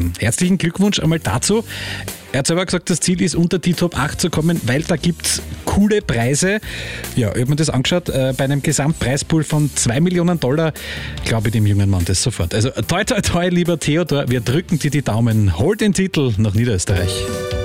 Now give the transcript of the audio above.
haben. Herzlichen Glückwunsch einmal dazu. Er hat selber gesagt, das Ziel ist, unter die Top 8 zu kommen, weil da gibt es coole Preise. Ja, ich habe mir das angeschaut, bei einem Gesamtpreispool von $2 Millionen, glaube ich dem jungen Mann das sofort. Also toi toi toi, lieber Theodor, wir drücken dir die Daumen. Hol den Titel nach Niederösterreich.